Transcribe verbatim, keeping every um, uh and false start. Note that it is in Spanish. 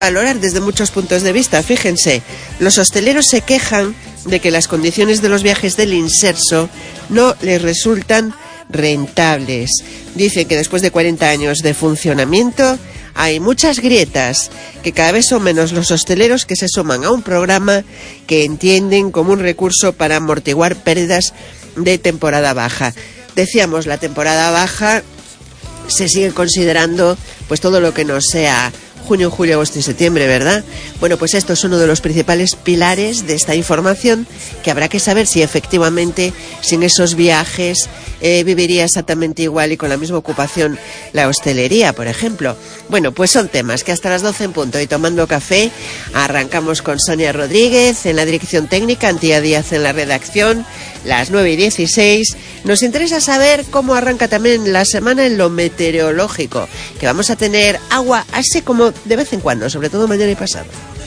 valorar desde muchos puntos de vista. Fíjense, los hosteleros se quejan de que las condiciones de los viajes del inserso no les resultan rentables. Dicen que después de cuarenta años de funcionamiento hay muchas grietas, que cada vez son menos los hosteleros que se suman a un programa que entienden como un recurso para amortiguar pérdidas de temporada baja. Decíamos, la temporada baja se sigue considerando pues todo lo que no sea junio, julio, agosto y septiembre, ¿verdad? Bueno, pues esto es uno de los principales pilares de esta información, que habrá que saber si efectivamente sin esos viajes eh, viviría exactamente igual y con la misma ocupación la hostelería, por ejemplo. Bueno, pues son temas que hasta las doce en punto y tomando café arrancamos con Sonia Rodríguez en la dirección técnica, Antía Díaz en la redacción, las nueve y dieciséis. Nos interesa saber cómo arranca también la semana en lo meteorológico, que vamos a tener agua así como de vez en cuando, sobre todo mañana y pasado.